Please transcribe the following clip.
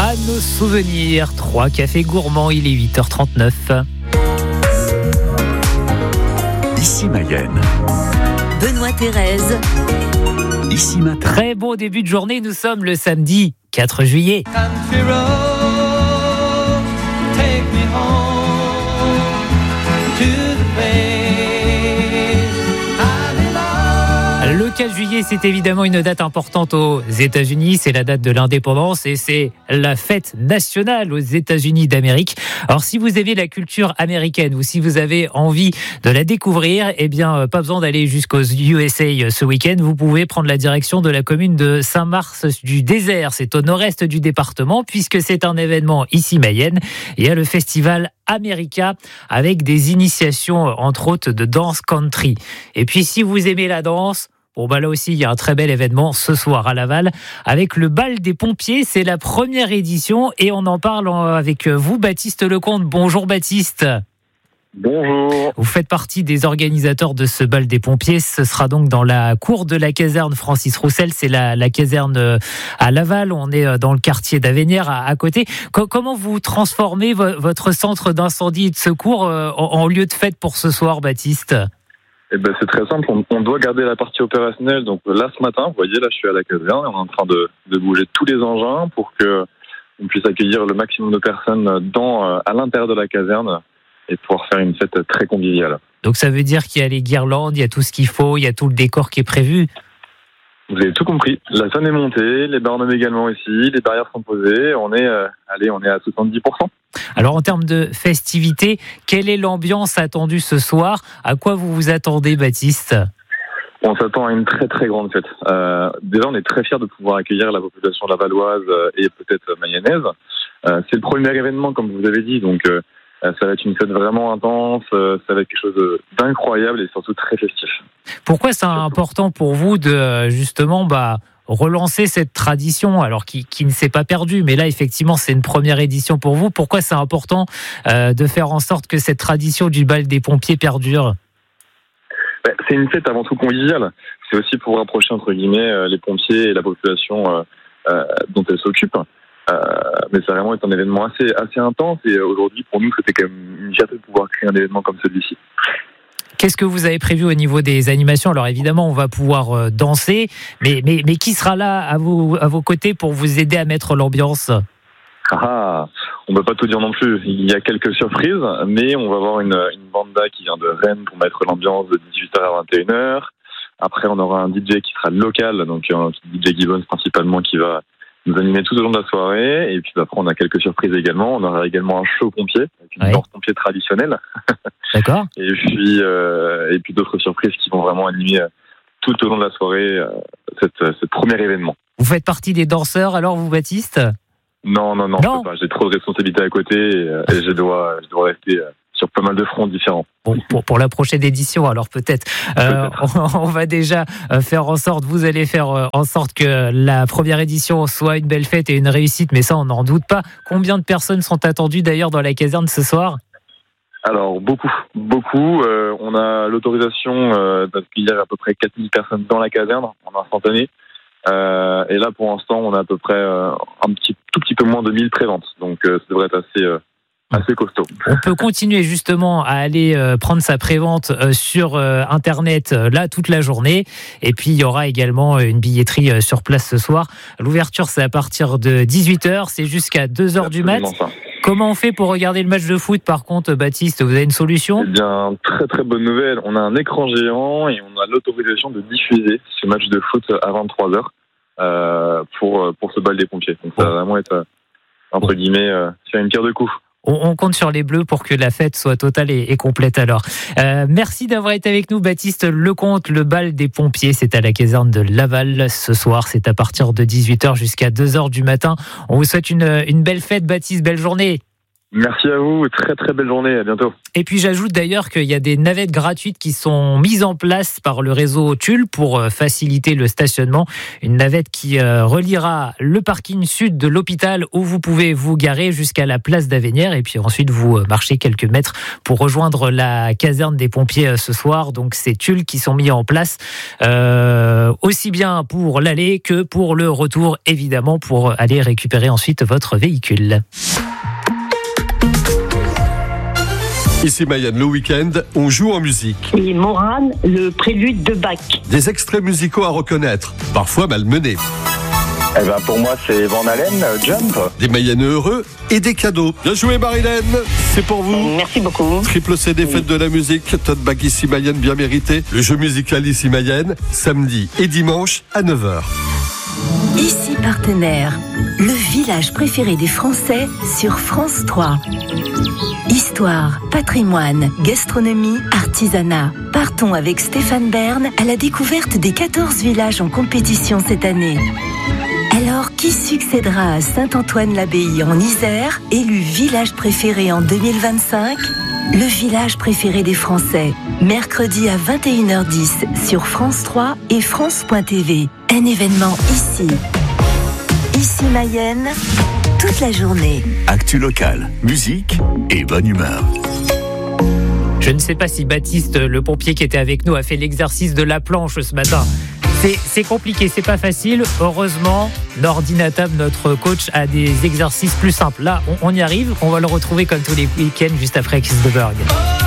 à nos souvenirs. 3 cafés gourmands, il est 8h39. Ici Mayenne. Benoît Thérèse. Ici Matin. Très beau début de journée, nous sommes le samedi 4 juillet. Le 4 juillet, c'est évidemment une date importante aux États-Unis. C'est la date de l'indépendance et c'est la fête nationale aux États-Unis d'Amérique. Alors, si vous aimez la culture américaine ou si vous avez envie de la découvrir, eh bien, pas besoin d'aller jusqu'aux USA ce week-end. Vous pouvez prendre la direction de la commune de Saint-Mars-du-Désert. C'est au nord-est du département puisque c'est un événement ici Mayenne. Il y a le festival America avec des initiations, entre autres, de danse country. Et puis, si vous aimez la danse, là aussi, il y a un très bel événement ce soir à Laval avec le bal des pompiers. C'est la première édition et on en parle avec vous, Baptiste Lecomte. Bonjour Baptiste. Bonjour. Vous faites partie des organisateurs de ce bal des pompiers. Ce sera donc dans la cour de la caserne Francis Roussel. C'est la caserne à Laval. On est dans le quartier d'Avenières à côté. Comment vous transformez votre centre d'incendie et de secours en lieu de fête pour ce soir, Baptiste ? C'est très simple, on doit garder la partie opérationnelle. Donc là, ce matin, vous voyez, là, je suis à la caserne et on est en train de bouger tous les engins pour qu'on puisse accueillir le maximum de personnes à l'intérieur de la caserne et pouvoir faire une fête très conviviale. Donc ça veut dire qu'il y a les guirlandes, il y a tout ce qu'il faut, il y a tout le décor qui est prévu. Vous avez tout compris. La scène est montée, les barnums également ici, les barrières sont posées. On est à 70%. Alors en termes de festivités, quelle est l'ambiance attendue ce soir ? À quoi vous vous attendez, Baptiste ? On s'attend à une très très grande fête. Déjà, on est très fiers de pouvoir accueillir la population lavalloise et peut-être mayonnaise. C'est le premier événement, comme vous avez dit, donc ça va être une fête vraiment intense, ça va être quelque chose d'incroyable et surtout très festif. Pourquoi c'est important pour vous de justement relancer cette tradition, alors qui ne s'est pas perdue, mais là effectivement c'est une première édition pour vous. Pourquoi c'est important de faire en sorte que cette tradition du bal des pompiers perdure ? C'est une fête avant tout conviviale. C'est aussi pour rapprocher entre guillemets les pompiers et la population dont elle s'occupe. Mais ça vraiment est un événement assez intense et aujourd'hui pour nous c'était quand même une fierté de pouvoir créer un événement comme celui-ci. Qu'est-ce que vous avez prévu au niveau des animations ? Alors évidemment, on va pouvoir danser, mais qui sera là à vos côtés pour vous aider à mettre l'ambiance ? On ne peut pas tout dire non plus. Il y a quelques surprises, mais on va avoir une banda qui vient de Rennes pour mettre l'ambiance de 18h à 21h. Après, on aura un DJ qui sera local, donc un DJ Gibbons principalement qui va nous animer tout au long de la soirée. Et puis après, on a quelques surprises également. On aura également un show pompier, avec une danse pompier traditionnelle. D'accord. Et puis d'autres surprises qui vont vraiment animer tout au long de la soirée ce premier événement. Vous faites partie des danseurs alors, vous, Baptiste ? Non, je peux pas. J'ai trop de responsabilités à côté et je dois rester sur pas mal de fronts différents. Bon, pour la prochaine édition, alors peut-être. On va déjà faire en sorte, vous allez faire en sorte que la première édition soit une belle fête et une réussite, mais ça, on n'en doute pas. Combien de personnes sont attendues d'ailleurs dans la caserne ce soir ? Alors, beaucoup. On a l'autorisation d'accueillir à peu près 4000 personnes dans la caserne en instantané. Et là, pour l'instant, on a à peu près tout petit peu moins de 1000 préventes. Donc, ça devrait être assez costaud. On peut continuer justement à aller prendre sa prévente sur Internet là toute la journée. Et puis, il y aura également une billetterie sur place ce soir. L'ouverture, c'est à partir de 18h. C'est jusqu'à 2h du mat'. Comment on fait pour regarder le match de foot, par contre, Baptiste ? Vous avez une solution ? Eh bien, très très bonne nouvelle. On a un écran géant et on a l'autorisation de diffuser ce match de foot à 23h pour ce bal des pompiers. Donc ça va vraiment être, entre guillemets, faire une pierre de coups. On compte sur les Bleus pour que la fête soit totale et complète alors. Merci d'avoir été avec nous, Baptiste Lecomte. Le bal des pompiers, c'est à la caserne de Laval ce soir. C'est à partir de 18h jusqu'à 2h du matin. On vous souhaite une belle fête, Baptiste. Belle journée. Merci à vous, très très belle journée, à bientôt. Et puis j'ajoute d'ailleurs qu'il y a des navettes gratuites qui sont mises en place par le réseau Tulle pour faciliter le stationnement. Une navette qui reliera le parking sud de l'hôpital où vous pouvez vous garer jusqu'à la place d'Avenières et puis ensuite vous marchez quelques mètres pour rejoindre la caserne des pompiers ce soir. Donc c'est Tulle qui sont mis en place aussi bien pour l'aller que pour le retour, évidemment, pour aller récupérer ensuite votre véhicule. Ici Mayenne, le week-end, on joue en musique. Et Morane, le prélude de Bach. Des extraits musicaux à reconnaître, parfois malmenés. Pour moi, c'est Van Halen, Jump. Des Mayennais heureux et des cadeaux. Bien joué Marilène, c'est pour vous. Merci beaucoup. Triple CD fête de la musique, tote bag Ici Mayenne bien mérité. Le jeu musical Ici Mayenne, samedi et dimanche à 9h. Ici Partenaire, le village préféré des Français sur France 3. Histoire, patrimoine, gastronomie, artisanat. Partons avec Stéphane Bern à la découverte des 14 villages en compétition cette année. Alors, qui succédera à Saint-Antoine-l'Abbaye en Isère, élu village préféré en 2025 ? Le village préféré des Français, mercredi à 21h10 sur France 3 et France.tv. Un événement ici. Ici Mayenne, toute la journée. Actu locale, musique et bonne humeur. Je ne sais pas si Baptiste, le pompier qui était avec nous, a fait l'exercice de la planche ce matin. C'est compliqué, c'est pas facile. Heureusement, Nordinatab, notre coach, a des exercices plus simples. Là, on y arrive. On va le retrouver comme tous les week-ends juste après Kiss the Berg.